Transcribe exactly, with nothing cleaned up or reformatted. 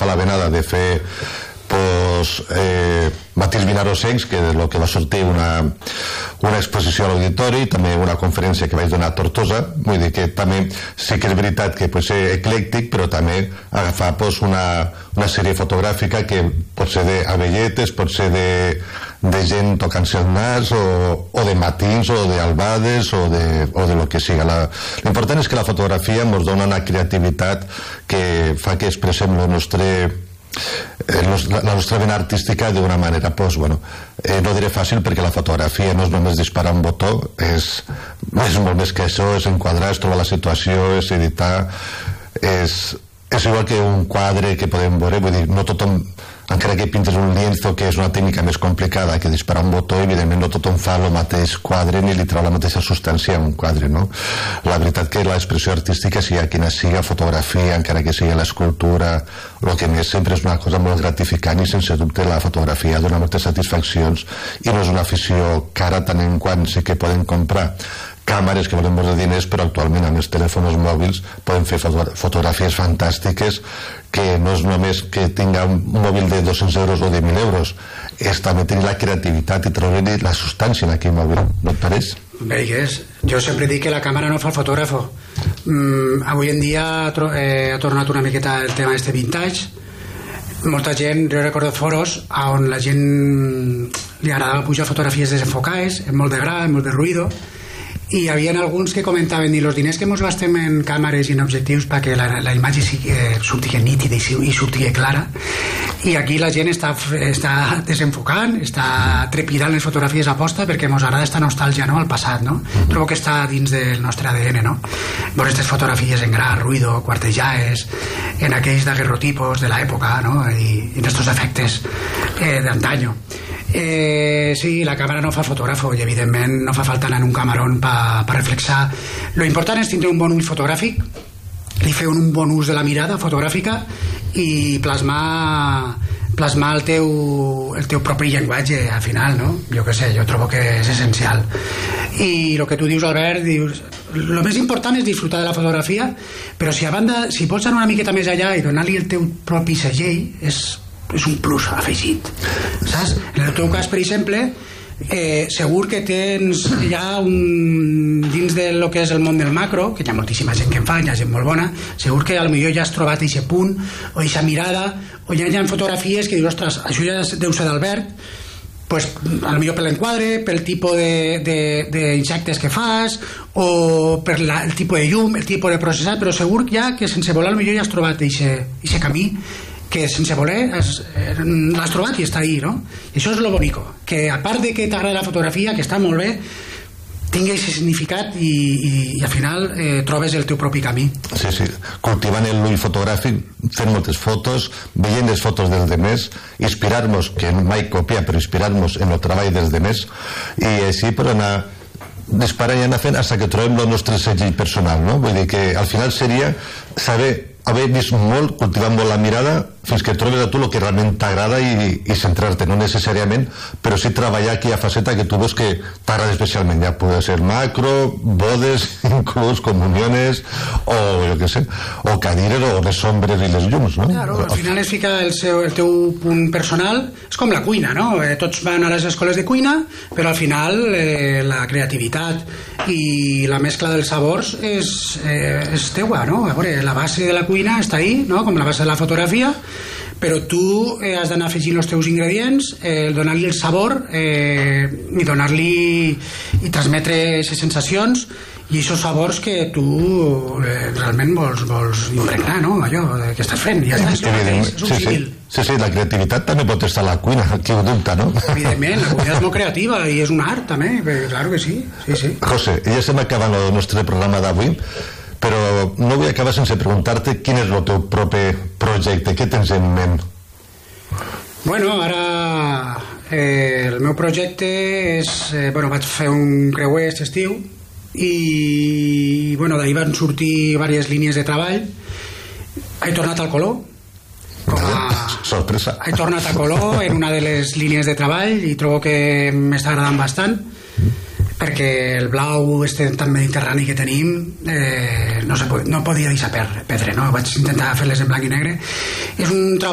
fa la venada de fer pues, eh, Matís Vinarosencs, que és el que va sortir una, una exposició a l'auditori, també una conferència que vaig donar a Tortosa. Vull dir que també sí que és veritat que pot ser eclèctic, però també agafar pues, una, una sèrie fotogràfica que pot ser d'abelletes, pot ser de, de gent tocant-se el nas, o, o de matins, o d'albades, o de, o de lo que siga. L'important és que la fotografia ens dona una creativitat que fa que expressem el nostre la nostra vena artística d'una manera, pues, bueno, eh, no diré fàcil, perquè la fotografia no és només disparar un botó, és, és molt més que això, és enquadrar, és trobar la situació, és editar, és, és igual que un quadre que podem veure. Vull dir, no tothom, encara que pintes un lienzo, que és una tècnica més complicada que disparar un botó, evidentment no tothom fa el mateix quadre ni li trau la mateixa substància a un quadre, no? La veritat que l'expressió artística, sigui quina siga, fotografia, encara que sigui l'escultura, el que més, sempre és una cosa molt gratificant, i sense dubte la fotografia dona moltes satisfaccions, i no és una afició cara, tant en quant sí que poden comprar càmeres que volen veure diners, però actualment amb els telèfons mòbils poden fer fotografies fantàstiques, que no és només que tinga un mòbil de dos-cents euros o de mil euros, és també tenir la creativitat i trobar-li la substància en aquell mòbil, no et pareix? Veigues, jo sempre dic que la càmera no fa el fotògrafo. Mm, avui en dia eh, ha tornat una miqueta el tema este vintage. Molta gent, jo recordo foros on la gent li agradava pujar fotografies desenfocades, amb molt de gra, amb molt de ruïdo, i hi havia alguns que comentaven, i els diners que ens gastem en càmeres i en objectius perquè la, la imatge sigui, eh, surti nítida i, i surti clara, i aquí la gent està, està desenfocant, està trepidant les fotografies a posta perquè ens agrada esta nostàlgia, no?, al passat, no? Trobo que està dins del nostre A D N, no? Veure aquestes fotografies en gra, ruïdo, quartejades, en aquells daguerrotipos de l'època, no?, i, i estos efectes eh, d'antanyo. Eh, sí, la càmera no fa fotògrafo, i evidentment no fa falta anar en un camarón per pa reflexar. Lo important és tindre un bon ull fotogràfic, i fer un bon ús de la mirada fotogràfica, i plasmar plasmar el teu, el teu propi llenguatge al final, no? Jo què sé, jo trobo que és essencial. I el que tu dius, Albert, dius, el més important és disfrutar de la fotografia, però si a banda, si pots anar una miqueta més allà i donar-li el teu propi segell, és és un plus afegit, saps? En el teu cas, per exemple, eh, segur que tens ja un, dins de lo que és el món del macro, que hi ha moltíssima gent que en fa, hi ha gent molt bona, segur que potser ja has trobat aquest punt o aquesta mirada, o ja hi ha fotografies que dius, ostres, això ja deu ser d'Albert, pues, potser per l'enquadre, pel tipus d'insectes que fas, o per la, el tipus de llum, el tipus de processat, però segur ja que sense voler potser ja has trobat aquest camí que sense voler l'has trobat i està ahí, no? I això és lo bonico, que a part de que t'agrada la fotografia, que està molt bé, tingui aquest significat, i, i, i al final eh, trobes el teu propi camí. Sí, sí, cultivant l'ull fotogràfic, fent moltes fotos, veient les fotos dels demés, inspirar-nos, que mai copiar, però inspirar-nos en el treball dels demés, i així per anar disparant i anar fent fins que trobem el nostre segell personal, no? Vull dir que al final seria saber haver vist molt, cultivar molt la mirada fins que trobes a tu el que realment t'agrada, i, i centrar-te, no necessàriament, però sí treballar aquella faceta que tu veus que t'agrada especialment. Ja pugui ser macro, bodes, inclús comuniones, o jo què sé, o cadires, o les ombres i les llums, no? Claro, al final es fica el, seu, el teu punt personal, és com la cuina, no? Eh, tots van a les escoles de cuina, però al final eh, la creativitat i la mescla dels sabors és, eh, és teua, no? A veure, la base de la cuina està ahí, no?, com la base de la fotografia, però tu eh, has d'anar afegint els teus ingredients, eh, donar-li el sabor, eh, i donar-li i transmetre aquestes sensacions i aquests sabors que tu eh, realment vols, vols impregnar, no?, allò que estàs fent, i ja està, és, és, és un sí, sí. Sí, sí, la creativitat també pot estar a la cuina, qui ho dubta, no? Evidentment, la cuina és molt creativa i és un art també, claro que sí, sí, sí. José, ja estem acabant el nostre programa d'avui, però no vull acabar sense preguntar-te quin és el teu propi projecte, què tens en ment? Bueno, ara eh, el meu projecte és, eh, bueno, vaig fer un creuer aquest estiu, i bueno, d'ahir van sortir diverses línies de treball. He tornat al color, com a... sorpresa. He tornat a color en una de les línies de treball, i trobo que m'està agradant bastant, perquè el blau este tan mediterrani que tenim eh, no, se pot, no podia deixar perdre, no? Vaig intentar fer-les en blanc i negre. És un treball